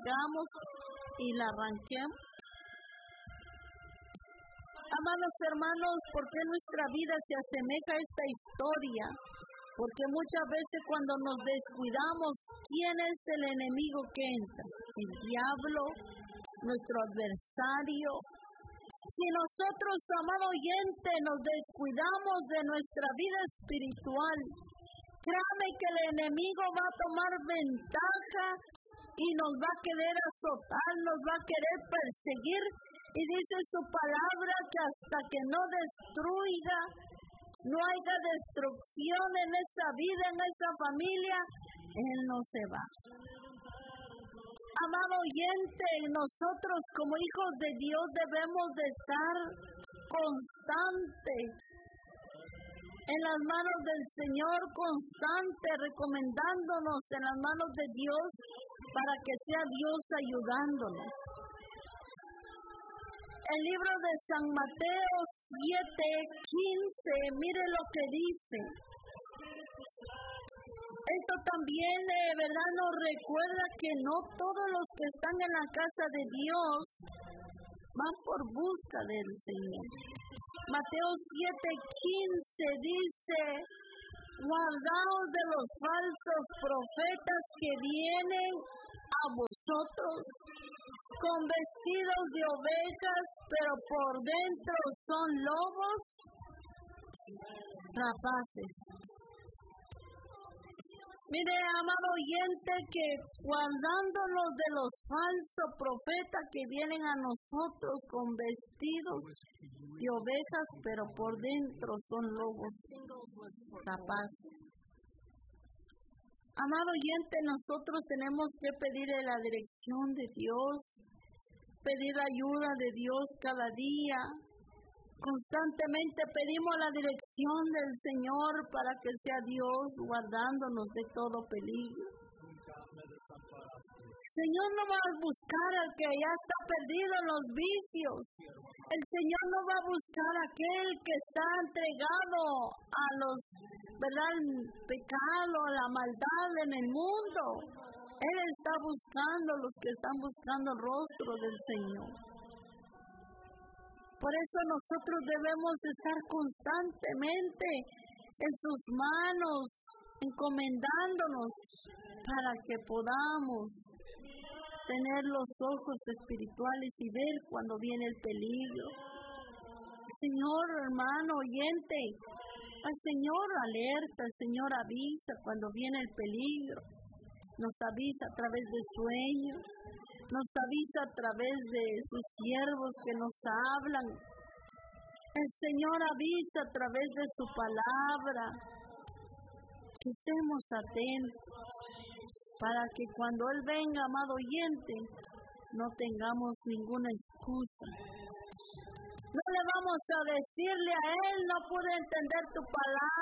tengamos y la arranquemos. Amados hermanos, ¿por qué nuestra vida se asemeja a esta historia? Porque muchas veces cuando nos descuidamos, ¿quién es el enemigo que entra? El diablo, nuestro adversario. Si nosotros, amado oyente, nos descuidamos de nuestra vida espiritual, créame que el enemigo va a tomar ventaja y nos va a querer azotar, nos va a querer perseguir. Y dice su palabra que hasta que no destruya, no haya destrucción en esta vida, en esta familia, Él no se va. Amado oyente, nosotros como hijos de Dios debemos de estar constantes en las manos del Señor, constantes, recomendándonos en las manos de Dios para que sea Dios ayudándonos. El libro de San Mateo 7:15, mire lo que dice. Esto también, ¿verdad? Nos recuerda que no todos los que están en la casa de Dios van por busca del Señor. Mateo 7:15 dice: guardaos de los falsos profetas que vienen a vosotros con vestidos de ovejas, pero por dentro son lobos rapaces. Mire, amado oyente, que guardándonos de los falsos profetas que vienen a nosotros con vestidos de ovejas, pero por dentro son lobos rapaces. Amado oyente, nosotros tenemos que pedirle la dirección de Dios, pedir la ayuda de Dios cada día. Constantemente pedimos la dirección del Señor para que sea Dios guardándonos de todo peligro. El Señor no va a buscar al que ya está perdido en los vicios. El Señor no va a buscar a aquel que está entregado a los, ¿verdad?, el pecado, a la maldad en el mundo. Él está buscando los que están buscando el rostro del Señor. Por eso nosotros debemos estar constantemente en sus manos, encomendándonos para que podamos tener los ojos espirituales y ver cuando viene el peligro. Señor, hermano, oyente, al Señor alerta, el Señor avisa cuando viene el peligro. Nos avisa a través de sueños, nos avisa a través de sus siervos que nos hablan. El Señor avisa a través de su palabra. Que estemos atentos para que cuando Él venga, amado oyente, no tengamos ninguna excusa. No le vamos a decirle a Él: no pude entender tu palabra.